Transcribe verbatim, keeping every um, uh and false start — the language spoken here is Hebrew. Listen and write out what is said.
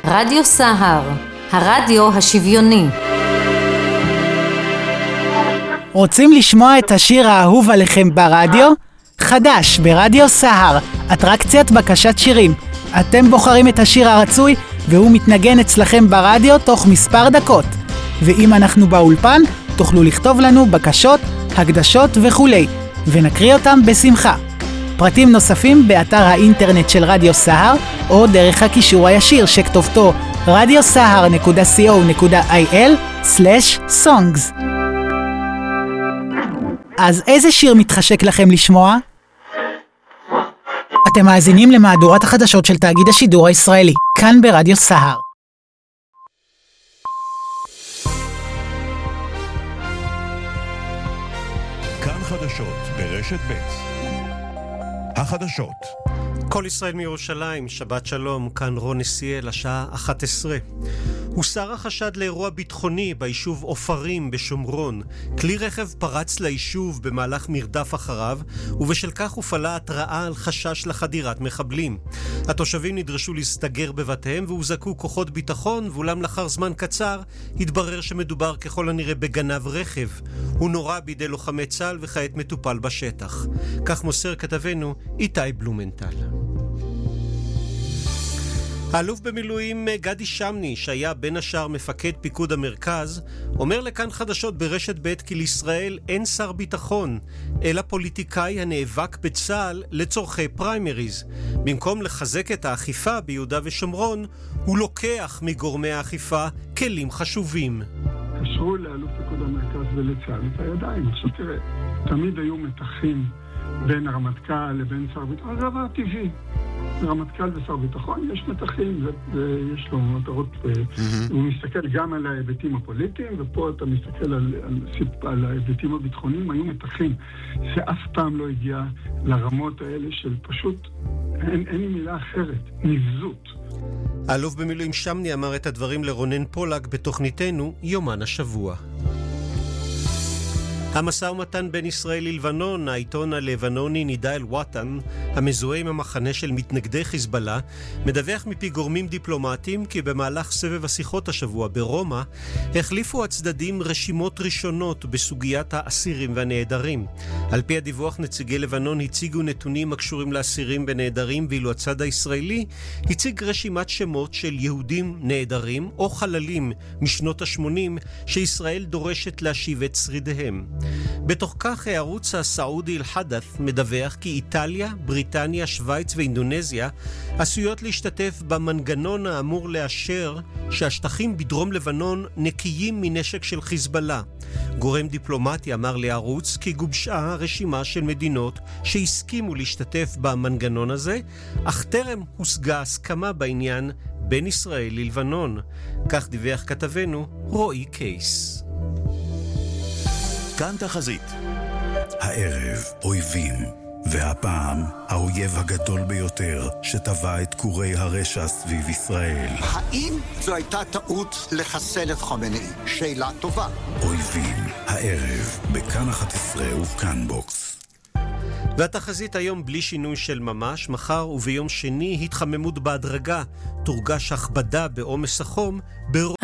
רדיו סהר, הרדיו השוויוני. רוצים לשמוע את השיר האהוב עליכם ברדיו? חדש ברדיו סהר, אטרקציית בקשת שירים. אתם בוחרים את השיר הרצוי והוא מתנגן אצלכם ברדיו תוך מספר דקות. ואם אנחנו באולפן, תוכלו לכתוב לנו בקשות, הקדשות וכולי, ונקריא אותם בשמחה. פרטים נוספים באתר האינטרנט של רדיו סהר, או דרך הקישור הישיר שכתובתו רדיו סהר נקודה סי או נקודה איי אל סלש סונגס. אז איזה שיר מתחשק לכם לשמוע? אתם מאזינים למהדורת החדשות של תאגיד השידור הישראלי, כאן ברדיו סהר. כאן חדשות ברשת ב'. החדשות. כל ישראל מירושלים, שבת שלום, כאן רון נסיאל, השעה אחת עשרה. הוסר החשד לאירוע ביטחוני ביישוב אופרים בשומרון. כלי רכב פרץ ליישוב במהלך מרדף אחריו, ובשל כך הופעלה התראה על חשש לחדירת מחבלים. התושבים נדרשו להסתגר בבתיהם והוזעקו כוחות ביטחון, ואולם לאחר זמן קצר התברר שמדובר ככל הנראה בגנב רכב. הוא נורה בידי לוחמי צה"ל וכעת מטופל בשטח. כך מוסר כתבנו איתי בלומנטל. האלוף במילואים גדי שמני, שהיה בין השאר מפקד פיקוד המרכז, אומר לכאן חדשות ברשת ב' כי לישראל אין שר ביטחון, אלא פוליטיקאי הנאבק בצה"ל לצורכי פריימריז. במקום לחזק את האכיפה ביהודה ושומרון, הוא לוקח מגורמי האכיפה כלים חשובים. קשרו לאלוף פיקוד המרכז ולצה"ל את הידיים. עכשיו תראה, תמיד היו מתחים בין הרמטכ"ל לבין שר ביטחון, זה דבר טבעי. רמטכ"ל ושר ביטחון, יש מתחים, ויש לו מטרות, הוא מסתכל גם על ההיבטים הפוליטיים, ופה אתה מסתכל על, על, על ההיבטים הביטחוניים, היו מתחים. זה אף פעם לא הגיע לרמות האלה של פשוט, אין, אין לי מילה אחרת, נבזות. האלוף במילואים שמני אמר את הדברים לרונן פולק בתוכניתנו יומן השבוע. המשא ומתן בין ישראל ללבנון, העיתון הלבנוני נידה אל-וואטן, המזוהה עם המחנה של מתנגדי חיזבאללה, מדווח מפי גורמים דיפלומטיים כי במהלך סבב השיחות השבוע ברומא, החליפו הצדדים רשימות ראשונות בסוגיית האסירים והנעדרים. על פי הדיווח, נציגי לבנון הציגו נתונים הקשורים לאסירים ונעדרים, ואילו הצד הישראלי הציג רשימת שמות של יהודים נעדרים או חללים משנות ה-שמונים שישראל דורשת להשיב את שרידיהם. בתוך כך הערוץ הסעודי אל-חדת' מדווח כי איטליה, בריטניה, שוויץ ואינדונזיה עשויות להשתתף במנגנון האמור לאשר שהשטחים בדרום לבנון נקיים מנשק של חיזבאללה. גורם דיפלומטי אמר לערוץ כי גובשה רשימה של מדינות שהסכימו להשתתף במנגנון הזה, אך טרם הושגה הסכמה בעניין בין ישראל ללבנון. כך דיווח כתבנו רועי קייס. כאן תחזית. הערב אויבים, והפעם האויב הגדול ביותר שטבע את כורי הרשע סביב ישראל. האם זו הייתה טעות לחסל את חומני? שאלה טובה. אויבים, הערב, בכאן אחת עשרה וכאן בוקס. והתחזית היום בלי שינוי של ממש. מחר וביום שני התחממות בהדרגה, תורגש הכבדה בעומס החום ברוב